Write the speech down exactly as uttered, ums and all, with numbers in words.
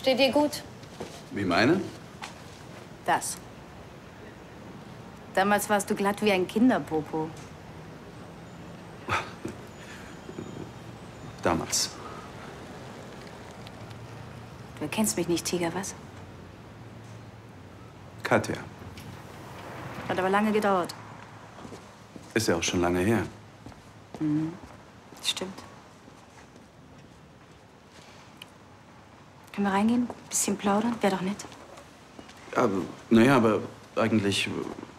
Steht dir gut? Wie meine? Das. Damals warst du glatt wie ein Kinderpopo. Damals. Du erkennst mich nicht, Tiger, was? Katja. Hat aber lange gedauert. Ist ja auch schon lange her. Mhm. Stimmt. Können wir reingehen? Bisschen plaudern? Wäre doch nett. Aber, naja, aber eigentlich